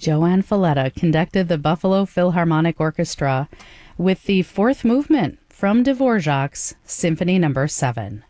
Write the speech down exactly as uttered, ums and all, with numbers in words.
Joanne Falletta conducted the Buffalo Philharmonic Orchestra with the fourth movement from Dvorak's Symphony Number seven.